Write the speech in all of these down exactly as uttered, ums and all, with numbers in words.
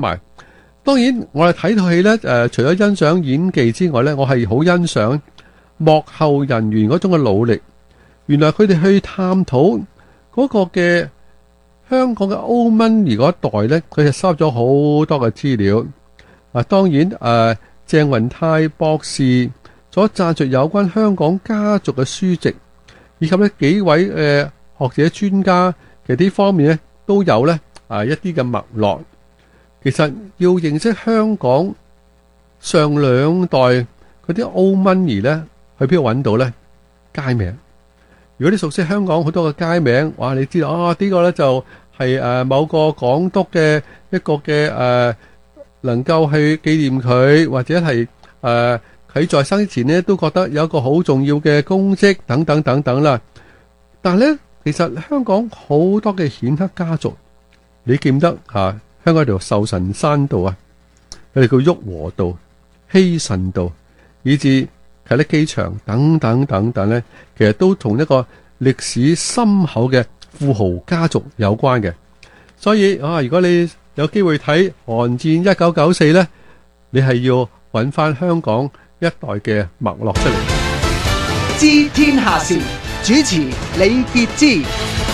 埋。當然我哋睇套戲呢，誒、呃，除咗欣賞演技之外呢，我係好欣賞幕後人員嗰種嘅努力。原來佢哋去探討嗰個嘅香港嘅 old money 嗰一代呢，佢哋收咗好多嘅資料。啊，當然誒、呃，鄭雲泰博士所撰述有關香港家族嘅書籍，以及呢幾位誒、呃、學者專家嘅呢方面呢，都有呢啊一啲嘅脈絡。其實要認識香港上兩代嗰啲 old money 呢，去邊度揾到呢？街名。如果你熟悉香港好多嘅街名，哇！你知道啊，呢、這個呢就係、是、誒、呃、某個港督嘅一個嘅誒、呃，能夠去紀念佢，或者係誒佢在生之前呢都覺得有一個好重要嘅功績等等等等啦。但係呢，其實香港好多嘅顯赫家族，你記唔得啊？香港條壽臣山道啊，佢哋叫旭龢道、希慎道，以至啟德機場等等等等咧，其實都同一個歷史深厚嘅富豪家族有關嘅。所以啊，如果你有機會睇《寒戰一九九四》咧，你係要揾翻香港一代嘅脈絡出嚟。 知天下事，主持李傑之。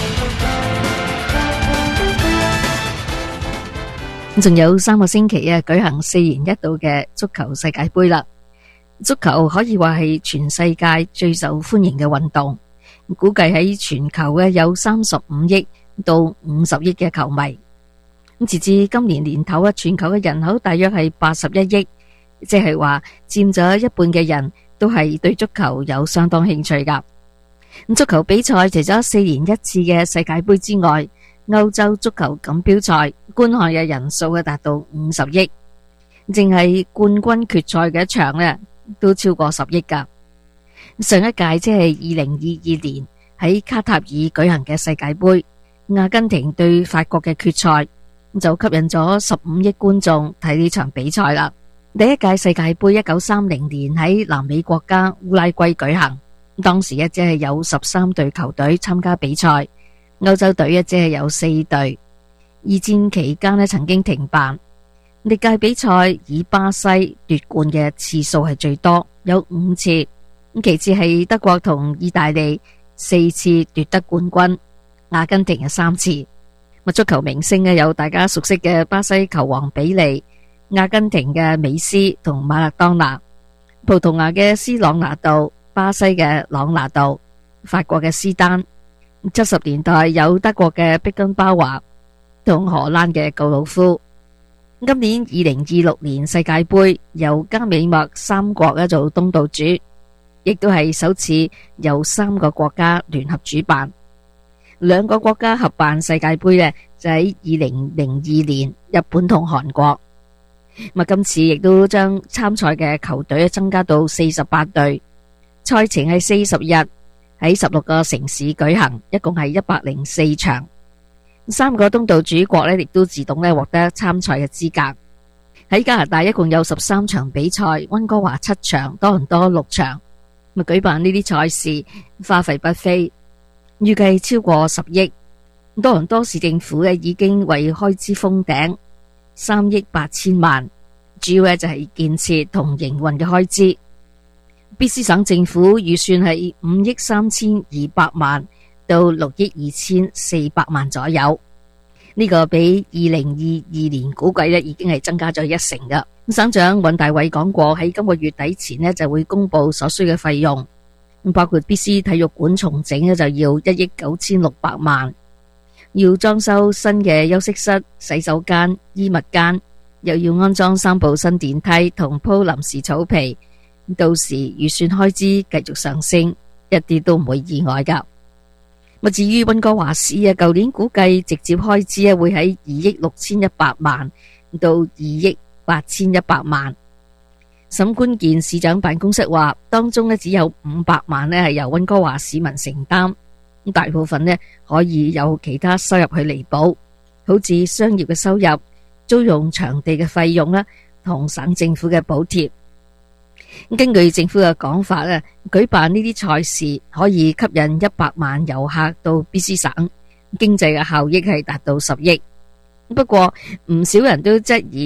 仲有三個星期啊，舉行四年一度嘅足球世界盃啦。足球可以話係全世界最受歡迎嘅運動，估計喺全球嘅有三十五億到五十億嘅球迷。咁截至今年年頭啊，全球嘅人口大約係八十一億，即係話佔咗一半嘅人都係對足球有相當興趣噶。咁足球比賽除咗四年一次嘅世界盃之外，歐洲足球錦標賽觀看嘅人數嘅達到五十億，淨係冠軍決賽嘅一場呢都超過十億噶。上一屆即係二零二二年喺卡塔爾舉行嘅世界盃，阿根廷對法國嘅決賽就吸引咗十五億觀眾睇呢場比賽啦。第一屆世界盃一九三零年喺南美國家烏拉圭舉行，當時一只係有十三隊球隊參加比賽。歐洲隊一只係有四隊。二戰期間呢曾經停辦。歷屆比賽以巴西奪冠嘅次數係最多，有五次。其次係德國同意大利四次奪得冠軍，阿根廷係三次。足球明星呢有大家熟悉嘅巴西球王比利，阿根廷嘅美斯同馬勒當拿，葡萄牙嘅斯朗拿度，巴西嘅朗拿度，法國嘅斯丹。七十年代有德國嘅碧根包華同荷蘭嘅告魯夫。今年二零二六年世界盃由加美墨三國咧做東道主，亦都係首次由三個國家聯合主辦。兩個國家合辦世界盃咧就喺二零零二年，日本同韓國。咁啊，今次亦都將參賽嘅球隊增加到四十八隊，賽程係四十日。喺十六個城市舉行，一共係一百零四場。三個東道主國呢亦都自動咧獲得參賽嘅資格。喺加拿大一共有十三場比賽，溫哥華七場，多倫多六場。咁舉辦呢啲賽事花費不菲，預計超過十億。多倫多市政府咧已經為開支封頂三億八千萬，主要咧就係建設同營運嘅開支。B C 省政府預算係五億三千二百萬到六億二千四百萬左右，呢、這個比二零二二年估計咧已經係增加咗一成噶。省長尹大偉講過，喺今個月底前呢就會公布所需嘅費用，包括 B C 體育館重整呢就要一億九千六百萬，要裝修新嘅休息室、洗手間、衣物間，又要安裝三部新電梯同鋪臨時草皮。到時預算開支繼續上升，一啲都唔會意外噶。至於溫哥華市啊，舊年估計直接開支啊會喺二億六千一百萬到二億八千一百萬。沈關健市長辦公室話，當中呢只有五百萬呢係由溫哥華市民承擔，大部分呢可以有其他收入去彌補，好似商業嘅收入、租用場地嘅費用啦，同省政府嘅補貼。根據政府嘅講法咧，舉辦呢啲賽事可以吸引一百萬遊客到 B C 省，經濟嘅效益係達到十億。 不過唔少人都質疑